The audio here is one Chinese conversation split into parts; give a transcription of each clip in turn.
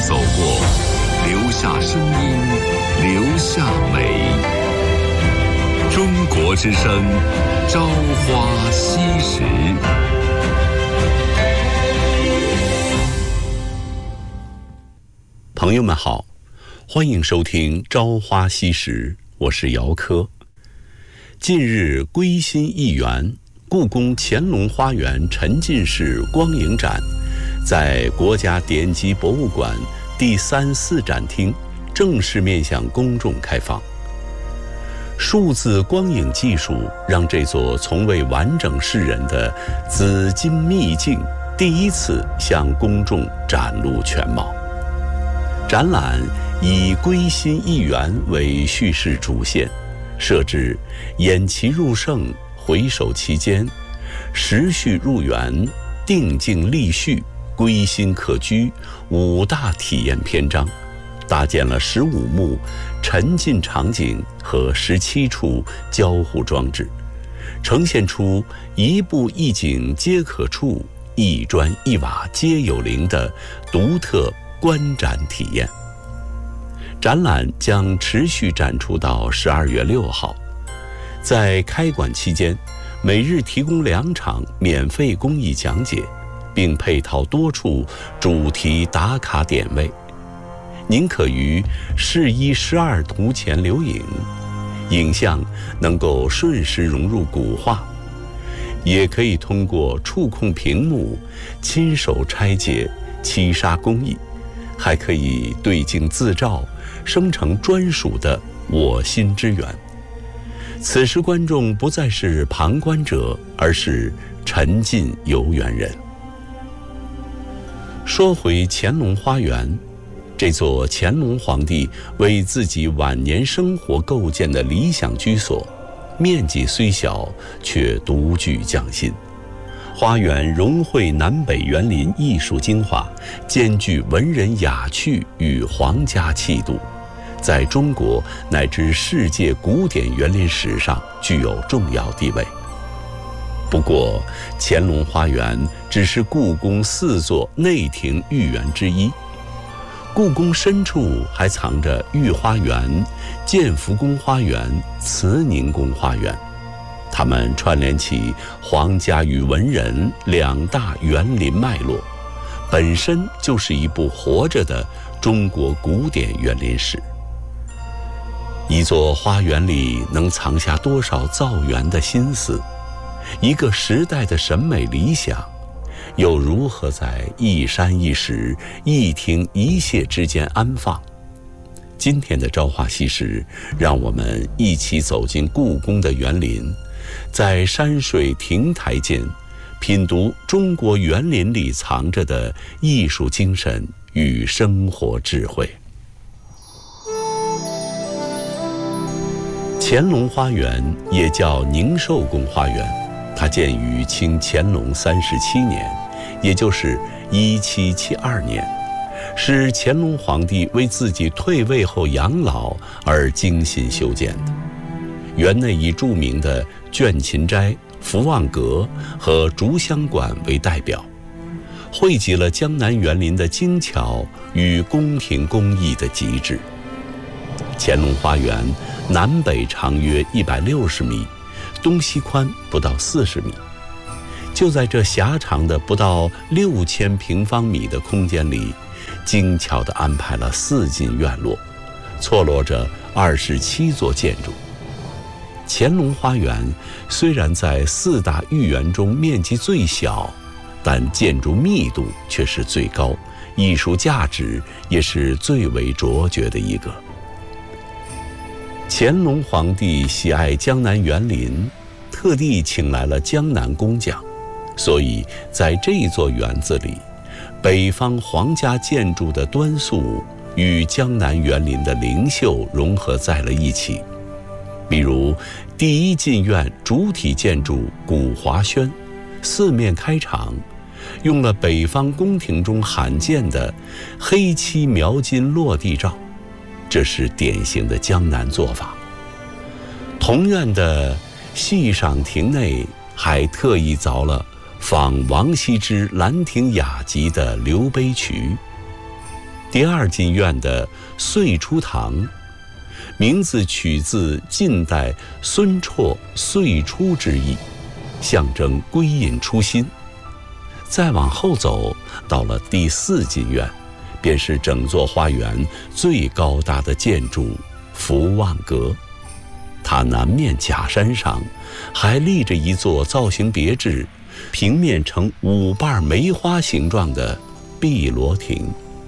走过，留下声音，留下美。中国之声，朝花夕拾。 朋友们好，欢迎收听《朝花夕拾》，我是姚科。近日归心一园，故宫乾隆花园沉浸式光影展在国家典籍博物馆第3、4展厅正式面向公众开放。数字光影技术让这座从未完整示人的紫金秘境第一次向公众展露全貌。展览以归心一园为叙事主线，设置偃旗入胜、回首其间、时序入园、定境立序、归心可居5大体验篇章，搭建了15幕沉浸场景和17处交互装置，呈现出一步一景皆可触、一砖一瓦皆有灵的独特观展体验。展览将持续展出到12月6号，在开馆期间，每日提供2场免费公益讲解，并配套多处主题打卡点位。您可于试衣12图前留影，影像能够瞬时融入古画，也可以通过触控屏幕亲手拆解漆砂工艺，还可以对镜自照，生成专属的我心之园。此时观众不再是旁观者，而是沉浸游园人。说回乾隆花园，这座乾隆皇帝为自己晚年生活构建的理想居所，面积虽小，却独具匠心。花园融汇南北园林艺术精华，兼具文人雅趣与皇家气度，在中国乃至世界古典园林史上具有重要地位。不过，乾隆花园只是故宫4座内庭御园之一，故宫深处还藏着御花园、建福宫花园、慈宁宫花园，它们串联起皇家与文人2大园林脉络，本身就是一部活着的中国古典园林史。一座花园里能藏下多少造园的心思，一个时代的审美理想，又如何在一山一石、一庭一榭之间安放？今天的朝花夕拾，让我们一起走进故宫的园林，在山水亭台间品读中国园林里藏着的艺术精神与生活智慧。乾隆花园也叫宁寿宫花园，它建于清乾隆37年，也就是1772年，是乾隆皇帝为自己退位后养老而精心修建的。园内以著名的倦勤斋、福望阁和竹香馆为代表，汇集了江南园林的精巧与宫廷工艺的极致。乾隆花园南北长约160米，东西宽不到40米。就在这狭长的不到6000平方米的空间里，精巧地安排了4进院落，错落着27座建筑。乾隆花园虽然在4大御园中面积最小，但建筑密度却是最高，艺术价值也是最为卓绝的一个。乾隆皇帝喜爱江南园林，特地请来了江南工匠，所以在这座园子里，北方皇家建筑的端肃与江南园林的灵秀融合在了一起。比如第1进院主体建筑古华轩，4面开场，用了北方宫廷中罕见的黑漆描金落地罩，这是典型的江南做法。同院的戏赏亭内还特意凿了仿王羲之《兰亭雅集》的留碑渠。 第二进院的岁初堂，名字取自晋代孙绰岁初之意，象征归隐初心。再往后走，到了第四进院，便是整座花园最高大的建筑福旺阁。它南面假山上还立着一座造型别致、平面呈5瓣梅花形状的碧螺亭。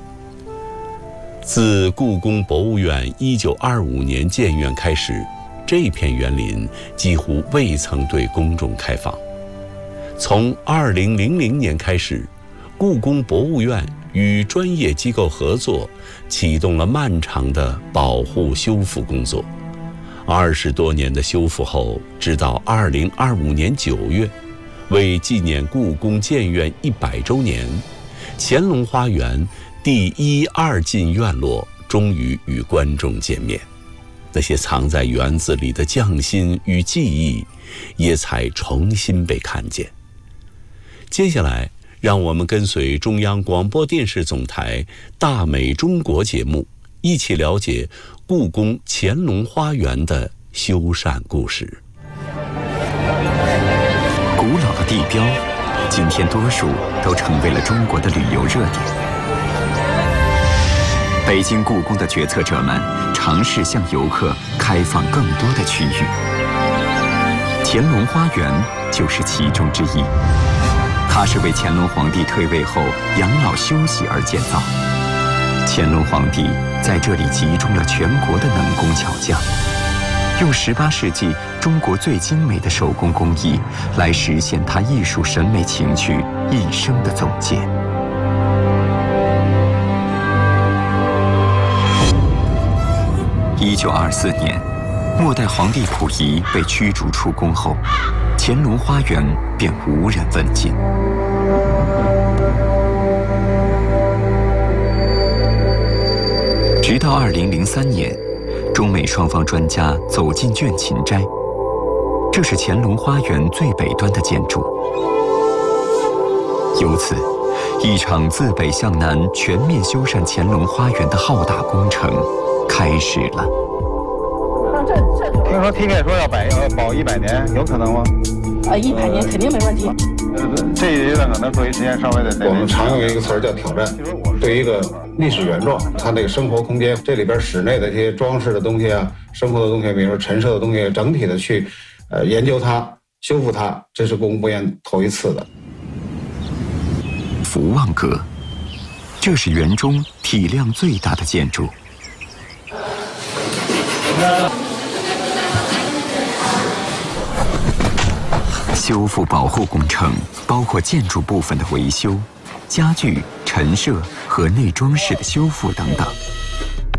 自故宫博物院1925年建院开始，这片园林几乎未曾对公众开放。从2000年开始，故宫博物院与专业机构合作，启动了漫长的保护修复工作。20多年的修复后，直到2025年9月，为纪念故宫建院100周年，乾隆花园第1、2进院落终于与观众见面，那些藏在园子里的匠心与技艺，也才重新被看见。接下来，让我们跟随中央广播电视总台《大美中国》节目，一起了解故宫乾隆花园的修缮故事。 古老的地标，今天多数都成为了中国的旅游热点。北京故宫的决策者们尝试向游客开放更多的区域，乾隆花园就是其中之一。它是为乾隆皇帝退位后养老休息而建造。乾隆皇帝在这里集中了全国的能工巧匠，用18世纪中国最精美的手工工艺来实现他艺术审美情趣一生的总结。1924年，末代皇帝溥仪被驱逐出宫后，乾隆花园便无人问津。直到2003年，中美双方专家走进倦勤斋，这是乾隆花园最北端的建筑。由此，一场自北向南全面修缮乾隆花园的浩大工程开始了。 听说 TK 说要保100年，有可能吗 ？100年肯定没问题。 这一阶段可能作为时间稍微的。 我们常用一个词儿叫挑战。对于一个历史原状，它那个生活空间，这里边室内的这些装饰的东西啊，生活的东西，比如说陈设的东西，整体的去研究它、修复它，这是故宫博物院头一次的。 福旺阁，这是园中体量最大的建筑。修复保护工程包括建筑部分的维修、家具、陈设和内装饰的修复等等。